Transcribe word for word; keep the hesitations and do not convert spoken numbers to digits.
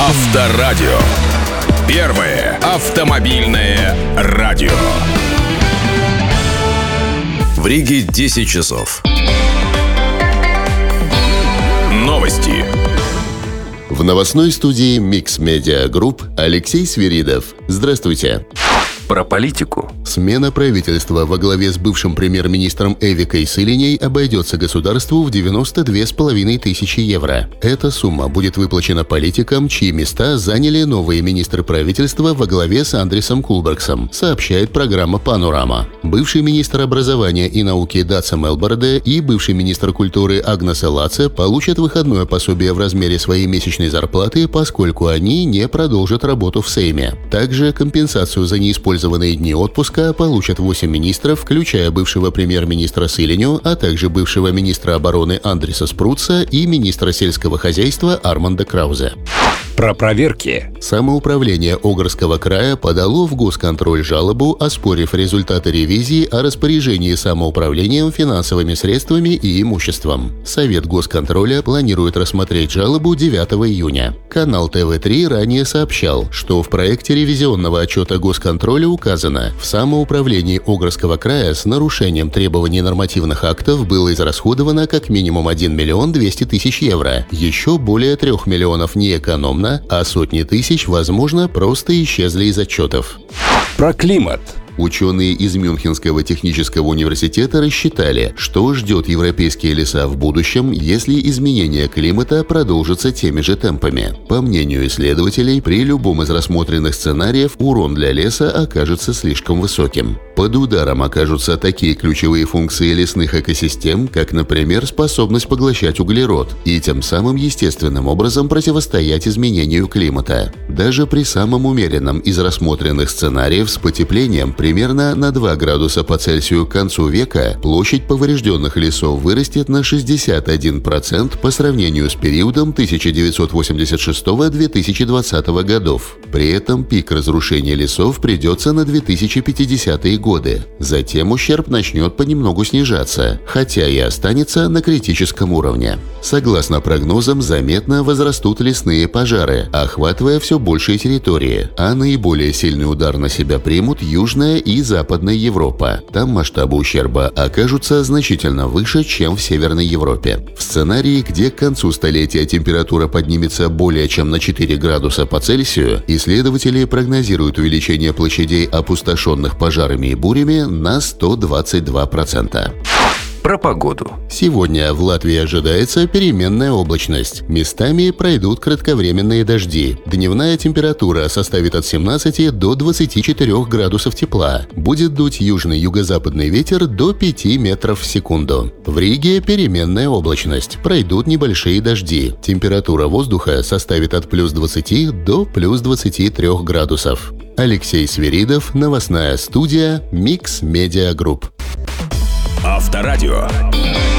Авторадио. Первое автомобильное радио. В Риге десять часов. Новости. В новостной студии Mix Media Group Алексей Свиридов. Здравствуйте. Про политику. Смена правительства во главе с бывшим премьер-министром Эвикой Силиней обойдется государству в девяносто две с половиной тысячи евро. Эта сумма будет выплачена политикам, чьи места заняли новые министры правительства во главе с Андрисом Кулбергсом, сообщает программа «Панорама». Бывший министр образования и науки Даца Мелбарде и бывший министр культуры Агнес Лаце получат выходное пособие в размере своей месячной зарплаты, поскольку они не продолжат работу в Сейме. Также компенсацию за неиспользованные дни отпуска получат восемь министров, включая бывшего премьер-министра Силиню, а также бывшего министра обороны Андриса Спруца и министра сельского хозяйства Арманда Краузе. Про проверки. Самоуправление Огрского края подало в госконтроль жалобу, оспорив результаты ревизии о распоряжении самоуправлением финансовыми средствами и имуществом. Совет госконтроля планирует рассмотреть жалобу девятого июня. Канал тэ вэ три ранее сообщал, что в проекте ревизионного отчета госконтроля указано, в самоуправлении Огрского края с нарушением требований нормативных актов было израсходовано как минимум один миллион двести тысяч евро, еще более трех миллионов неэкономно, а сотни тысяч, возможно, просто исчезли из отчетов. Про климат. Ученые из Мюнхенского технического университета рассчитали, что ждет европейские леса в будущем, если изменение климата продолжится теми же темпами. По мнению исследователей, при любом из рассмотренных сценариев урон для леса окажется слишком высоким. Под ударом окажутся такие ключевые функции лесных экосистем, как, например, способность поглощать углерод и тем самым естественным образом противостоять изменению климата. Даже при самом умеренном из рассмотренных сценариев с потеплением примерно на два градуса по Цельсию к концу века площадь поврежденных лесов вырастет на шестьдесят один процент по сравнению с периодом тысяча девятьсот восемьдесят шестого — две тысячи двадцатого годов. При этом пик разрушения лесов придется на две тысячи пятидесятые годы. Затем ущерб начнет понемногу снижаться, хотя и останется на критическом уровне. Согласно прогнозам, заметно возрастут лесные пожары, охватывая все большие территории, а наиболее сильный удар на себя примут Южная и Западная Европа. Там масштабы ущерба окажутся значительно выше, чем в Северной Европе. В сценарии, где к концу столетия температура поднимется более чем на четыре градуса по Цельсию, исследователи прогнозируют увеличение площадей, опустошенных пожарами и бурями, на сто двадцать два процента. Про погоду. Сегодня в Латвии ожидается переменная облачность. Местами пройдут кратковременные дожди. Дневная температура составит от семнадцати до двадцати четырёх градусов тепла. Будет дуть южный юго-западный ветер до пяти метров в секунду. В Риге переменная облачность. Пройдут небольшие дожди. Температура воздуха составит от плюс двадцати до плюс двадцати трёх градусов. Алексей Свиридов, новостная студия Mix Media Group. Авторадио.